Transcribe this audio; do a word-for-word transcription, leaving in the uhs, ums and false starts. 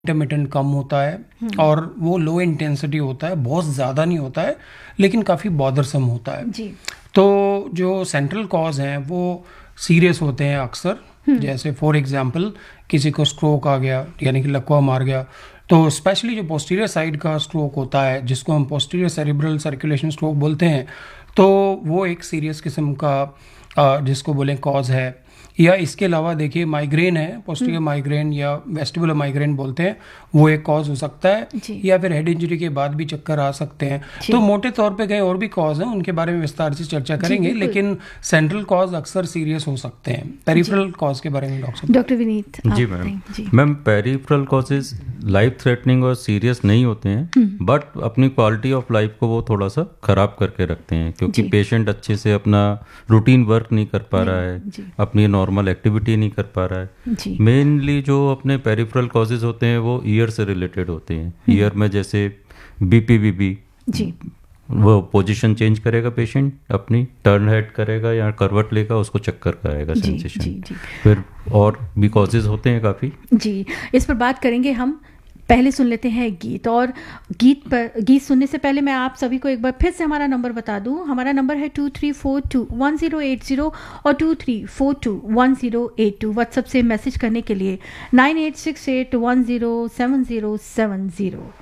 Intermittent कम होता है और वो लो इंटेंसिटी होता है, बहुत ज़्यादा नहीं होता है लेकिन काफ़ी बॉदरसम होता है जी। तो जो सेंट्रल कॉज हैं वो सीरियस होते हैं अक्सर, जैसे फॉर एग्जांपल किसी को स्ट्रोक आ गया यानी कि लकवा मार गया, तो स्पेशली जो पोस्टीरियर साइड का स्ट्रोक होता है जिसको हम पोस्टीरियर सेरिब्रल सर्कुलेशन स्ट्रोक बोलते हैं, तो वो एक सीरियस किस्म का जिसको बोलें कॉज है। या इसके अलावा देखिए माइग्रेन है, पोस्टीरियर माइग्रेन या वेस्टिबुलर माइग्रेन बोलते हैं, वो एक कॉज हो सकता है, या फिर हेड इंजरी के बाद भी चक्कर आ सकते हैं। तो मोटे तौर पे कई और भी कॉज हैं, उनके बारे में विस्तार से चर्चा करेंगे, लेकिन सेंट्रल कॉज अक्सर सीरियस हो सकते हैं। पेरिफेरल कॉज के बारे में डॉक्टर डॉक्टर विनीत जी ma'am ma'am peripheral causes life threatening और सीरियस नहीं होते हैं, बट अपनी क्वालिटी ऑफ लाइफ को वो थोड़ा सा खराब करके रखते हैं, क्योंकि पेशेंट अच्छे से अपना रूटीन वर्क नहीं कर पा रहा है, अपनी नॉर्मल एक्टिविटी नहीं कर पा रहा है। मेनली जो अपने पेरिफेरल कॉजेज होते हैं वो ईयर से रिलेटेड होते हैं। ईयर में जैसे बीपीवीबी, जी वो पोजीशन चेंज करेगा, पेशेंट अपनी टर्न हेड करेगा या करवट लेगा, उसको चक्कर का आएगा सेंसेशन। जी, जी। फिर और भी कॉजेज होते हैं काफ़ी। जी, इस पर बात करेंगे हम। पहले सुन लेते हैं गीत, और गीत पर गीत सुनने से पहले मैं आप सभी को एक बार फिर से हमारा नंबर बता दूं। हमारा नंबर है to three four to one zero eight zero और to three four to one zero eight to. WhatsApp से मैसेज करने के लिए nine eight six eight one zero seven zero seven zero.